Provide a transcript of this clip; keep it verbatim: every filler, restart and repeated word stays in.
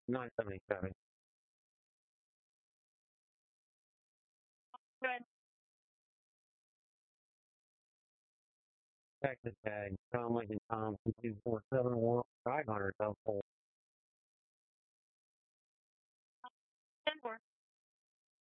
nine seventy-seven. Good. Texas tag. Tom Lincoln Tom two two four seven one five hundred household.